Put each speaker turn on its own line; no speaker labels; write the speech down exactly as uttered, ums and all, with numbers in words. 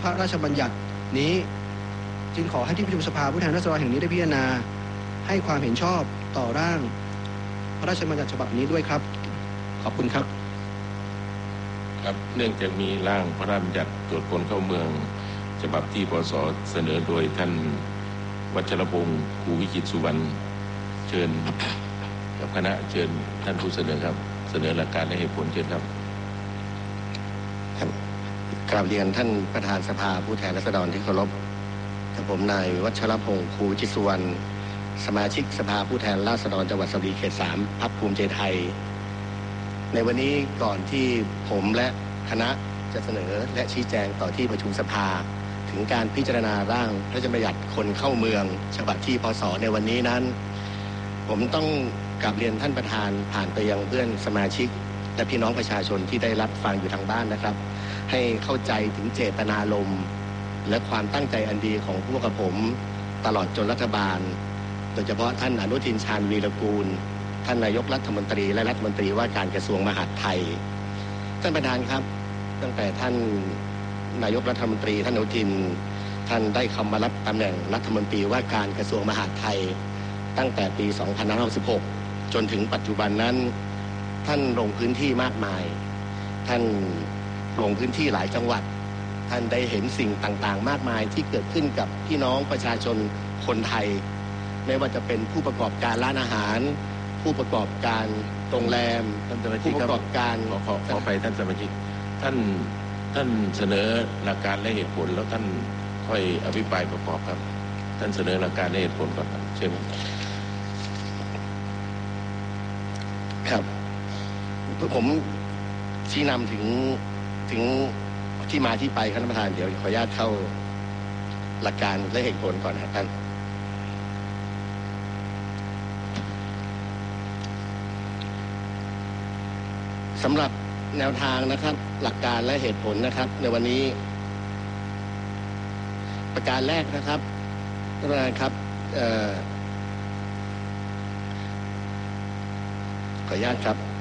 ระราชบัญญัตินี้จึงขอให้ที่ประชุมสภาผู้แทนราษฎรแห่งนี้ได้พิจารณาให้ความเห็นชอบต่อร่างพระราชบัญญัติฉบับนี้ด้วยครับขอบคุณครับ
ครับเนื่องจากมีร่างพระราชบัญญัติตรวจคนเข้าเมืองฉบับที่ปสเสนอโดยท่านวัชรพงศ์ครูวิจิตรสุวรรณเชิญกับคณะเชิญท่านผู้เสนอครับเสนอหลักการและเหตุผลเชิญครับ
ครับกราบเรียนท่านประธานสภาผู้แทนราษฎรที่เคารพกับผมนายวัชรพงศ์ครูวิจิตรสุวรรณสมาชิกสภาผู้แทนราษฎรจังหวัดสระบุรีเขตสามพรรคภูมิใจไทยในวันนี้ก่อนที่ผมและคณะจะเสนอและชี้แจงต่อที่ประชุมสภาถึงการพิจารณาร่างพระราชบัญญัติคนเข้าเมืองฉบับที่พศในวันนี้นั้นผมต้องกราบเรียนท่านประธานผ่านไปยังเพื่อนสมาชิกและพี่น้องประชาชนที่ได้รับฟังอยู่ทางบ้านนะครับให้เข้าใจถึงเจตนารมณ์และความตั้งใจอันดีของพวกกับผมตลอดจนรัฐบาลโดยเฉพาะท่านอนุทินชาญวีรกูลท่านนายกรัฐมนตรีและรัฐมนตรีว่าการกระทรวงมหาดไทยท่านประธานครับตั้งแต่ท่านนายกรัฐมนตรีท่านอนุทินท่านได้เข้ามารับตำแหน่งรัฐมนตรีว่าการกระทรวงมหาดไทยตั้งแต่ปีสองพันห้าร้อยหกสิบหกจนถึงปัจจุบันนั้นท่านลงพื้นที่มากมายท่านลงพื้นที่หลายจังหวัดท่านได้เห็นสิ่งต่างๆมากมายที่เกิดขึ้นกับพี่น้องประชาชนคนไทยไม่ว่าจะเป็นผู้ประกอบการร้านอาหารผู้ประกอบการโรงแรมผู้ประกอบการ
ขอขอขอไปท่านสมาชิกท่านท่านเสนอหลักการและเหตุผลแล้วท่านค่อยอภิปรายประกอบครับท่านเสนอหลักการและเหตุผลก่อนครับเชิญ
ครับผมชี้นำถึงถึงที่มาที่ไปครับท่านประธานเดี๋ยวขออนุญาตเข้าหลักการและเหตุผลก่อนครับท่านสำหรับแนวทางนะครับหลักการและเหตุผลนะครับในวันนี้ประการแรกนะครับท่านประธานครับขออนุญาตครับ